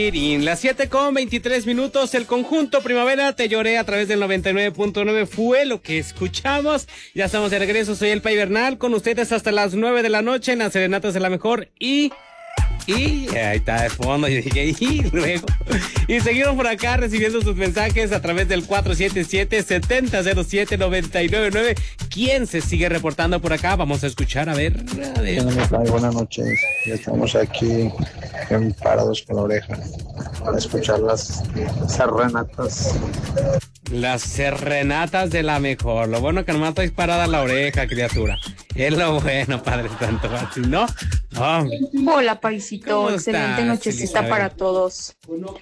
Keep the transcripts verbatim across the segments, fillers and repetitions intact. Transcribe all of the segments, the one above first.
Las siete con veintitrés minutos, el conjunto Primavera Te Lloré a través del noventa y nueve punto nueve fue lo que escuchamos. Ya estamos de regreso, soy el Pai Bernal, con ustedes hasta las nueve de la noche en las Serenatas de la Mejor y... Y ahí está de fondo, yo dije, y luego. Y seguimos por acá recibiendo sus mensajes a través del cuatro siete siete, siete cero cero siete, nueve nueve nueve. ¿Quién se sigue reportando por acá? Vamos a escuchar, a ver. A ver. Buenas noches, ya estamos aquí en parados con la oreja para escuchar las serenatas. Las serenatas de la Mejor. Lo bueno que nomás estáis parada la oreja, criatura. Es lo bueno, Padre Santo. Así, ¿no? Oh. Hola, Paisito. Excelente nochecita para todos.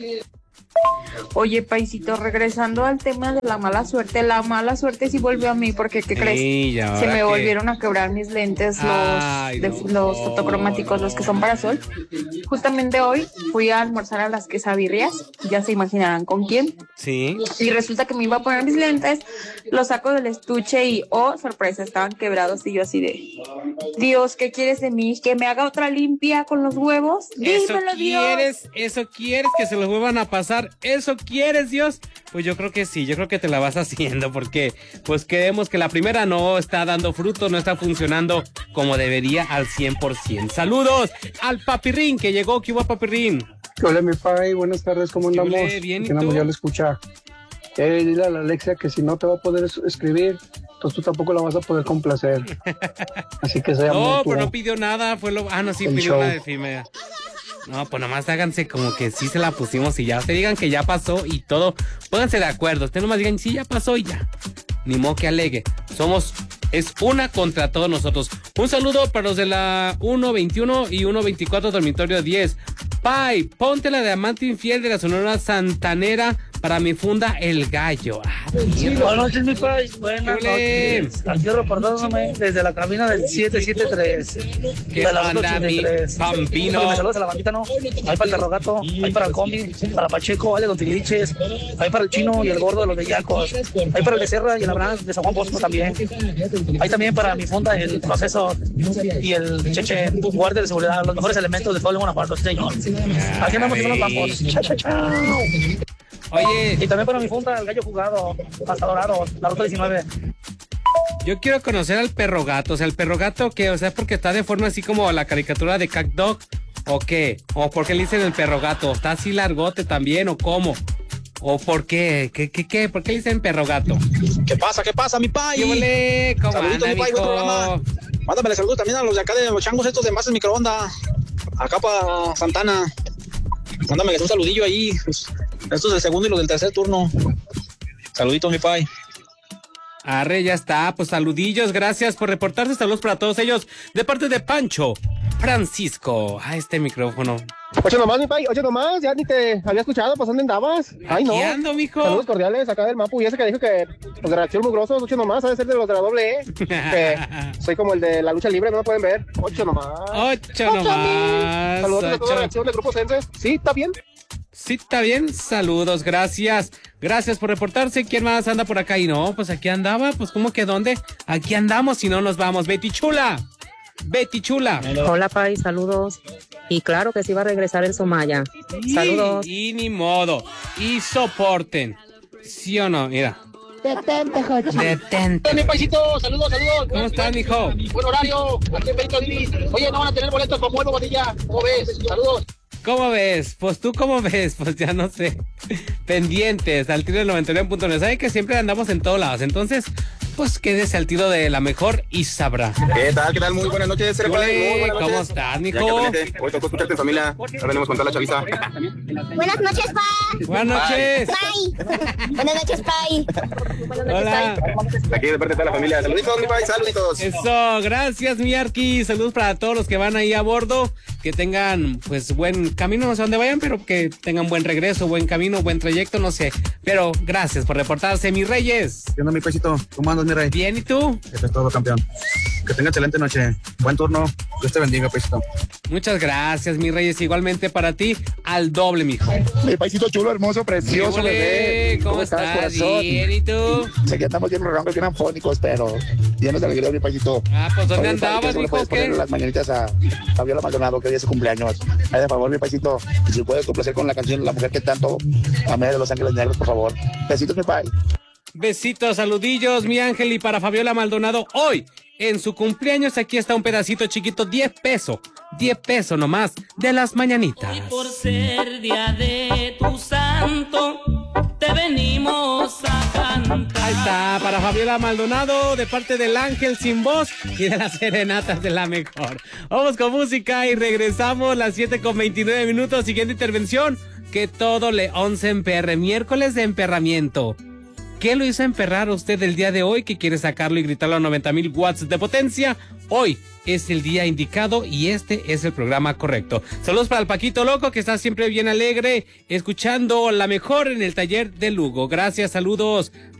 Oye, Paisito, regresando al tema de la mala suerte, la mala suerte sí volvió a mí, porque ¿qué crees? Sí, se me que... volvieron a quebrar mis lentes, los, Ay, de, no. los fotocromáticos, los que son para sol. Justamente hoy fui a almorzar a las quesabirrias, ya se imaginarán con quién. Sí. Y resulta que me iba a poner mis lentes, los saco del estuche y, oh, sorpresa, estaban quebrados y yo así de, Dios, ¿qué quieres de mí? ¿Que me haga otra limpia con los huevos? Eso Dímelo, quieres, Dios. eso quieres que se los vuelvan a pasar. ¿Eso quieres, Dios? Pues yo creo que sí, yo creo que te la vas haciendo porque pues creemos que la primera no está dando fruto, no está funcionando como debería al cien por ciento. Saludos al Papirrín que llegó. ¿Qué hubo, Papirrín? Hola, mi Pai, buenas tardes, ¿cómo andamos? Hola, bien, ¿y tú? tú? Ya lo escucha. Eh, dile a la Alexia que si no te va a poder escribir, entonces tú tampoco la vas a poder complacer. Así que sea No, mutuo. pero no pidió nada, fue lo... Ah, no, sí, El pidió show. una de Fimea. No, pues nomás háganse como que sí se la pusimos y ya. Ustedes digan que ya pasó y todo. Pónganse de acuerdo. Ustedes nomás digan, sí, ya pasó y ya. Ni modo que alegue. Somos, es una contra todos nosotros. Un saludo para los de la uno veintiuno y uno veinticuatro dormitorio diez. Pai, ponte la de Amante Infiel de la Sonora Santanera para mi funda El Gallo. Ah, buenas noches, mi Pai. Buenas noches. Aquí reportándome desde la cabina del siete siete tres. ¿Qué onda, mi bambino? Me saludos a la bandita, ¿no? Ahí para el Terrogato, ahí para el Combi, para Pacheco, ahí de Don Tiliches, ahí para el Chino y el Gordo de los Bellacos, ahí para el Becerra y el Abraham de San Juan Bosco también. Ahí también para mi funda el Proceso y el Cheche, guardia de seguridad, los mejores elementos de todo el Guanajuato, señor. Aquí andamos en los campos. Chao, chao, chao. Oye. Y también para mi funda, el Gallo Jugado, hasta Dorado, la ruta diecinueve. Yo quiero conocer al perro gato, o sea, el perro gato que, o sea, porque está de forma así como la caricatura de Cat Dog, o qué, o por qué le dicen el perro gato, está así largote también, o cómo, o por qué, qué, qué, qué, por qué le dicen perro gato. ¿Qué pasa, qué pasa, mi Pai? ¿Qué ole? ¿Cómo Saluditos, anda, mi Pai, buen mijo? programa. Mándame saludos también a los de acá de los changos estos de envases microondas, acá para Santana. Mándame un saludillo ahí, pues, estos del segundo y los del tercer turno. Saluditos, mi Pai. Arre, ya está, pues saludillos, gracias por reportarse, saludos para todos ellos, de parte de Pancho Francisco. Ah, este micrófono. Oye nomás, mi Pai, oye nomás, ya ni te había escuchado, pues ¿dónde andabas? Ay, no. Aquí ando, mijo. Saludos cordiales acá del Mapu, y ese que dijo que los de reacción mugrosos, oye nomás, ha de ser de los de la doble E. Que soy como el de la lucha libre, no me pueden ver. Ocho nomás. Ocho nomás. Saludos a toda Ocho. la reacción del Grupo Senses. Sí, ¿está bien? Sí, está bien, saludos, gracias. Gracias por reportarse. ¿Quién más anda por acá? Y no, pues aquí andaba, pues ¿cómo que dónde? Aquí andamos, si no nos vamos. Betty Chula. Betty Chula. Hola, Pai, saludos. Y claro que sí va a regresar el Somaya. Y, Saludos. Y ni modo. Y soporten. ¿Sí o no? Mira. Detente, Jochi. Detente. Mi Paisito, saludos, saludos. ¿Cómo estás, mijo? Buen horario, aquí en Benito Divis. Oye, no van a tener boletos con Vuelvo Botella. ¿Cómo ves? Saludos. ¿Cómo ves? Pues tú, ¿cómo ves? Pues ya no sé. Pendientes al tiro del noventa y nueve punto nueve. Sabe que siempre andamos en todos lados. Entonces, pues quédese al tiro de la mejor y sabrá. ¿Qué tal? ¿Qué tal? Muy buenas noches. ¿Qué Muy ole? buenas noches. ¿Cómo estás, mijo? Ya que aprendete. Hoy tocó escucharte en familia. Ahora venimos con toda la chaviza. Buenas noches, Pai. Buenas noches. Pai. Buenas noches, Pai. Buenas noches, Hola. Pai. Aquí de parte de toda la familia. Saluditos, mi Pai. Saluditos. Eso, gracias, mi Arqui. Saludos para todos los que van ahí a bordo. Que tengan, pues, buen camino, no sé dónde vayan, pero que tengan buen regreso, buen camino, buen trayecto, no sé. Pero gracias por reportarse, mis reyes. ¿Qué onda, mi Paisito? ¿Cómo andas, mi rey? Bien, ¿y tú? Eso es todo, campeón. Que tenga excelente noche. Buen turno. Dios te bendiga, Paisito. Muchas gracias, mis reyes. Igualmente para ti, al doble, mijo. Mi Paisito chulo, hermoso, precioso, Ole, bebé. ¿Cómo, ¿Cómo estás, corazón? Bien, ¿y tú? Sé que andamos bien roncos, bien anfónicos, pero llenos de alegría, mi Paisito. Ah, pues ¿dónde Oye, Pai, andabas, ¿qué se le mijo? puedes ¿Qué? poner las mañanitas a Fabiola Maldonado, que hoy es su cumpleaños. Ay, de favor, mi paisito, si puedes complacer con la canción La Mujer que Tanto amé de Los Ángeles Negros, por favor. Besitos, mi pai. Besitos, saludillos, mi ángel. Y para Fabiola Maldonado, hoy, en su cumpleaños, aquí está un pedacito chiquito, diez pesos, diez pesos nomás, de las mañanitas. Y por ser día de tu santo, te venimos a cantar. Ahí está, para Fabiola Maldonado, de parte del Ángel Sin Voz y de las serenatas de la mejor. Vamos con música y regresamos, las siete con veintinueve minutos, siguiente intervención, que todo León se emperre, miércoles de emperramiento. ¿Qué lo hizo emperrar a usted el día de hoy? ¿Que quiere sacarlo y gritarlo a noventa mil watts de potencia? Hoy es el día indicado y este es el programa correcto. Saludos para el Paquito Loco, que está siempre bien alegre, escuchando la mejor en el taller de Lugo. Gracias, saludos.